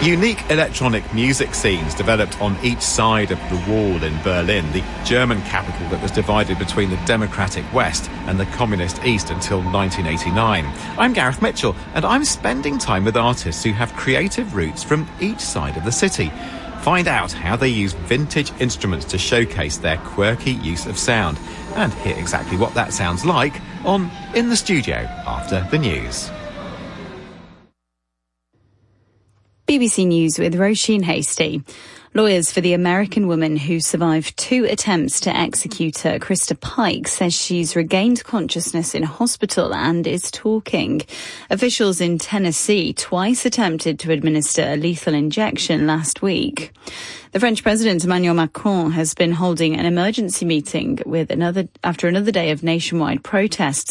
Unique electronic music scenes developed on each side of the wall in Berlin, the German capital that was divided between the democratic West and the communist East until 1989. I'm Gareth Mitchell, and I'm spending time with artists who have creative roots from each side of the city. Find out how they use vintage instruments to showcase their quirky use of sound, and hear exactly what that sounds like on In the Studio after the news. BBC News with Roisin Hastie. Lawyers for the American woman who survived 2 attempts to execute her, Krista Pike, says she's regained consciousness in hospital and is talking. Officials in Tennessee twice attempted to administer a lethal injection last week. The French President Emmanuel Macron has been holding an emergency meeting after another day of nationwide protests